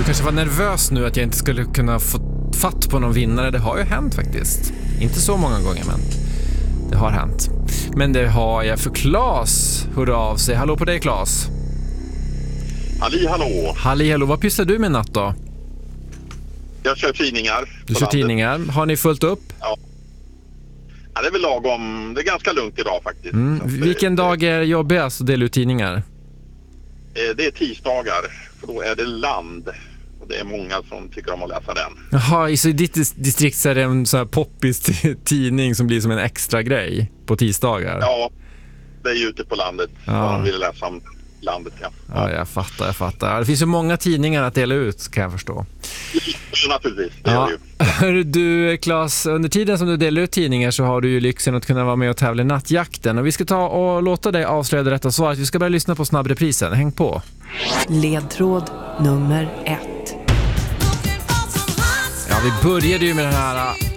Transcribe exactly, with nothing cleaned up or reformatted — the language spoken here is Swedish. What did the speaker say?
Du kanske var nervös nu att jag inte skulle kunna få fatt på någon vinnare. Det har ju hänt faktiskt. Inte så många gånger, men det har hänt. Men det har jag för Claes. Hurra av sig. Hallå på dig, Claes. Halli, hallå. Halli, hallå. Vad pysslar du med natt då? Jag kör tidningar. Du kör tidningar. Har ni fullt upp? Ja. Ja, det är väl lagom. Det är ganska lugnt idag faktiskt. Mm. Vilken det, dag är jobbigast att dela ut tidningar? Det är tisdagar. För då är det land. Och det är många som tycker om att läsa den. Jaha, så i ditt distrikt så är det en sån här poppis tidning som blir som en extra grej på tisdagar? Ja, det är ju ute på landet. Ja. Man vill läsa om landet, ja. Ja, jag fattar, jag fattar. Det finns ju många tidningar att dela ut, kan jag förstå. Så naturligtvis, det ja. är det ju. Du, Claes, under tiden som du delar ut tidningar så har du ju lyxen att kunna vara med och tävla i nattjakten. Och vi ska ta och låta dig avslöja det rätta svaret. Vi ska börja lyssna på snabbreprisen. Häng på. Ledtråd nummer ett. Ja, vi började ju med den här